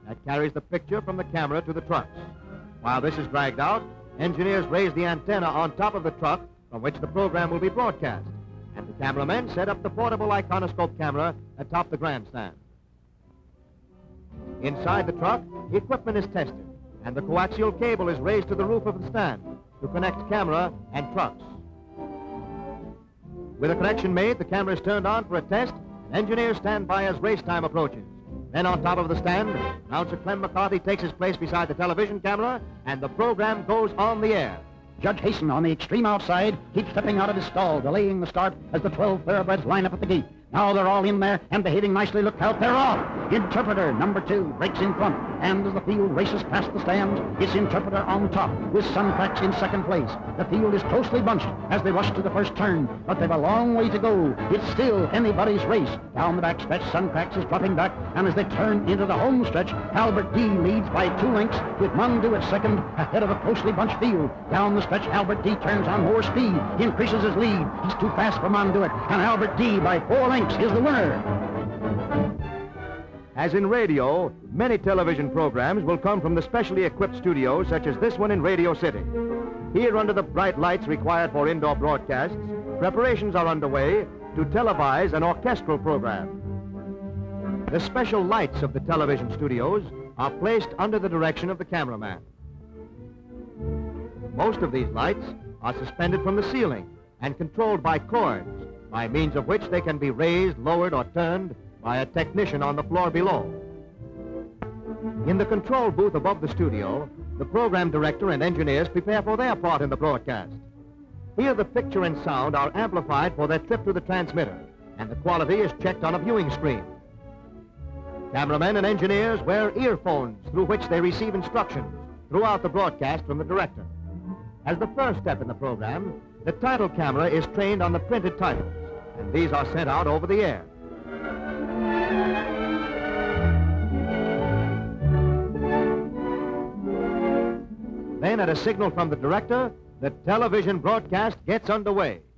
that carries the picture from the camera to the trucks. While this is dragged out, engineers raise the antenna on top of the truck from which the program will be broadcast, and the cameramen set up the portable iconoscope camera atop the grandstand. Inside the truck, equipment is tested, and the coaxial cable is raised to the roof of the stand to connect camera and trucks. With a connection made, the camera is turned on for a test, and engineers stand by as race time approaches. Then on top of the stand, announcer Clem McCarthy takes his place beside the television camera, and the program goes on the air. Judge Hasten on the extreme outside keeps stepping out of his stall, delaying the start as the 12 thoroughbreds line up at the gate. Now they're all in there and behaving nicely. Look out, they're off. Interpreter number 2 breaks in front, and as the field races past the stands, it's Interpreter on top with Sunfax in second place. The field is closely bunched as they rush to the first turn, but they've a long way to go. It's still anybody's race. Down the back stretch, Sunfax is dropping back, and as they turn into the home stretch, Albert D leads by 2 lengths with Mondu at second ahead of a closely bunched field. Down the stretch, Albert D turns on more speed, increases his lead. He's too fast for Monduit, and Albert D by 4 lengths is the winner. As in radio, many television programs will come from the specially equipped studios such as this one in Radio City. Here, under the bright lights required for indoor broadcasts, preparations are underway to televise an orchestral program. The special lights of the television studios are placed under the direction of the cameraman. Most of these lights are suspended from the ceiling and controlled by cords, by means of which they can be raised, lowered, or turned by a technician on the floor below. In the control booth above the studio, the program director and engineers prepare for their part in the broadcast. Here, the picture and sound are amplified for their trip to the transmitter, and the quality is checked on a viewing screen. Cameramen and engineers wear earphones through which they receive instructions throughout the broadcast from the director. As the first step in the program, the title camera is trained on the printed titles, and these are sent out over the air. Then, at a signal from the director, the television broadcast gets underway.